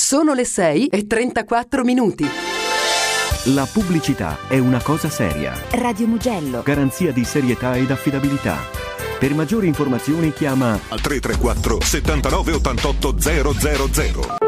Sono le 6:34. La pubblicità è una cosa seria. Radio Mugello. Garanzia di serietà ed affidabilità. Per maggiori informazioni chiama al 334 79 88 000.